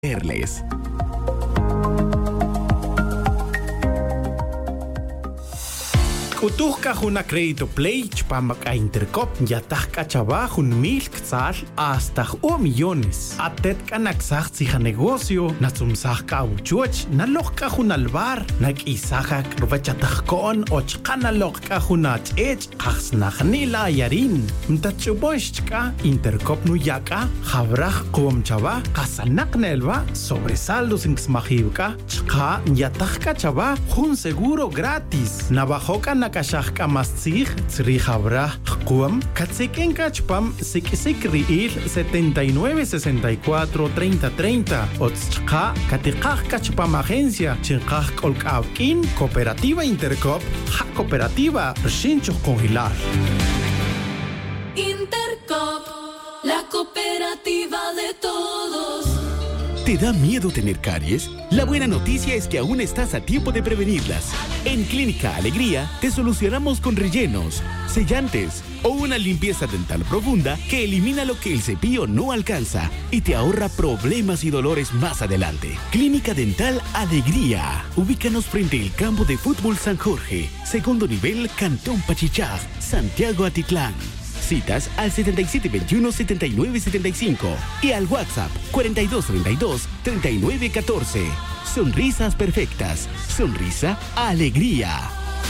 Erles. Utuhka juna crédito play chpamak intercop yatajka chaba jun milk tzal hasta 1 millones. Atetka naksajtzija negocio, natsumsajka uchuch, nalojka jun albar, nakisajak ruvachatajkon ochkanalojka junach ech qajsnajnila yarin. Mtachuboshka intercop nuyaka, jabraj qom chaba, qasanaqnelba, sobresaldos inksmajibka, chqa yatajka chaba jun seguro gratis. Nabajoka nakashajka mastzij, tzrijabra qquam, katzeken kachpam, sikriil 79 64 30 30. Otzchqa, katikaj kachpam agencia, chinqaj kolkavkin, Cooperativa Intercop, ja cooperativa, Shincho Congilar. Intercop, la cooperativa de todos. ¿Te da miedo tener caries? La buena noticia es que aún estás a tiempo de prevenirlas. En Clínica Alegría te solucionamos con rellenos, sellantes o una limpieza dental profunda que elimina lo que el cepillo no alcanza y te ahorra problemas y dolores más adelante. Clínica Dental Alegría. Ubícanos frente al campo de fútbol San Jorge, segundo nivel, Cantón Pachichá, Santiago Atitlán. Citas al 7721-7975 y al WhatsApp 4232-3914. Sonrisas perfectas. Sonrisa Alegría.